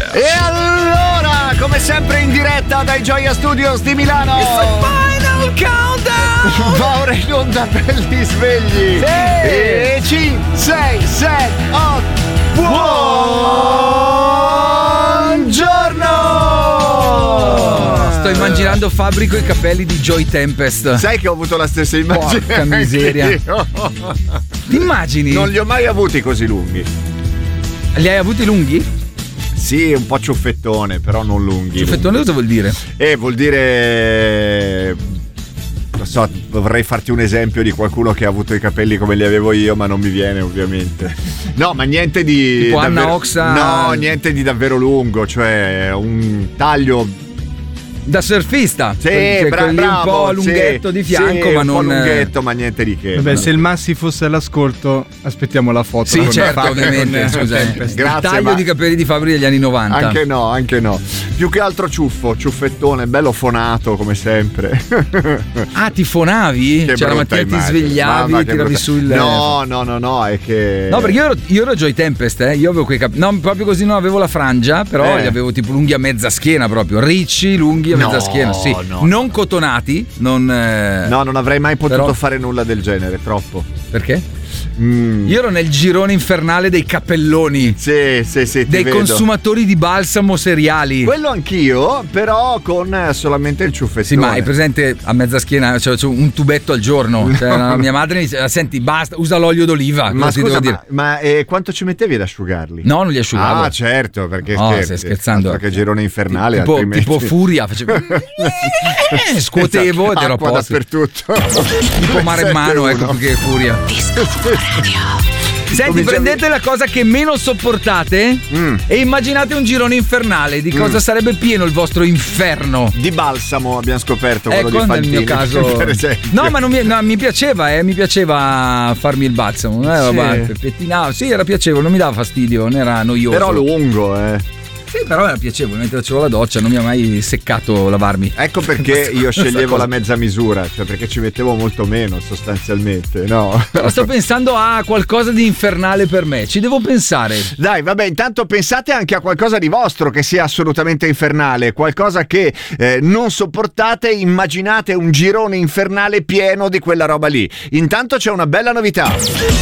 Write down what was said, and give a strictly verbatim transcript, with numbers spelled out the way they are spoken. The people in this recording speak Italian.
E allora, come sempre in diretta dai Gioia Studios di Milano, It's the final countdown! va ora in onda per gli svegli. Sì. E cinque, sei, sette, otto. Buongiorno! Sto immaginando Fabri con i capelli di Joy Tempest. Sai che ho avuto la stessa immagine? Porca miseria. Ti immagini? Non li ho mai avuti così lunghi. Li hai avuti lunghi? Sì, un po' ciuffettone, però non lunghi. Ciuffettone cosa vuol dire? Eh, vuol dire... Non so, vorrei farti un esempio di qualcuno che ha avuto i capelli come li avevo io, ma non mi viene ovviamente. No, ma niente di... Tipo Anna davvero... Oxa. No, niente di davvero lungo, cioè un taglio... Da surfista. Sì, cioè, bra- quelli bravo, un po' lunghetto sì, di fianco, sì, ma un non... po' lunghetto, ma niente di che. Vabbè, se il Massi fosse all'ascolto, aspettiamo la foto. Sì, con certo, Fabio, ovviamente, con- scusa. con- Il Grazie, taglio ma- di capelli di Fabri degli anni novanta. Anche no, anche no. Più che altro ciuffo, ciuffettone, bello fonato come sempre. Ah, ti fonavi? Che Cioè la brutta mattina ti immagine. svegliavi Mamma, e che tiravi brutta- su il... No, no, no, no, è che... No, perché io ero, io ero Joy Tempest, eh. Io avevo quei capelli. No, proprio così non avevo la frangia, però Eh. li avevo tipo lunghi a mezza schiena proprio. Ricci, lunghi a No, mezza schiena, sì. no, non cotonati, non. eh, No, non avrei mai potuto Però- fare nulla del genere, troppo. Perché? Mm. Io ero nel girone infernale dei cappelloni. Sì, sì, sì, ti Dei vedo. consumatori di balsamo seriali. Quello anch'io, però con eh, solamente il ciuffettone. Sì, ma hai presente a mezza schiena, cioè, cioè, un tubetto al giorno. Cioè, la mia madre mi dice: senti, basta, usa l'olio d'oliva. Ma cosa ti scusa, devo ma, dire? ma eh, quanto ci mettevi ad asciugarli? No, non li asciugavo. Ah, certo, perché No, scherzi. stai scherzando. Altro che girone infernale, tipo, altrimenti... tipo furia, facevo. Eh, scuotevo ed ero a Acqua posto. dappertutto. Tipo mare in mano, ecco che furia. Senti, Cominciamo- prendete la cosa che meno sopportate Mm. e immaginate un girone infernale. Di cosa sarebbe pieno il vostro inferno? Di balsamo abbiamo scoperto quello Ecco, di nel Fantini. mio caso. Per esempio. No, ma non mi, no, mi piaceva, eh, mi piaceva farmi il balsamo. Eh, Sì. vabbè, pettinavo. Sì, era piacevole, non mi dava fastidio, non era noioso. Però lungo, eh. Sì, però era piacevole, mentre facevo la doccia, non mi ha mai seccato lavarmi. Ecco perché Questa- io questa sceglievo cosa. la mezza misura, cioè perché ci mettevo molto meno sostanzialmente, no? Però sto pensando a qualcosa di infernale per me, ci devo pensare. Dai, vabbè, intanto pensate anche a qualcosa di vostro che sia assolutamente infernale, qualcosa che eh, non sopportate, immaginate un girone infernale pieno di quella roba lì. Intanto c'è una bella novità.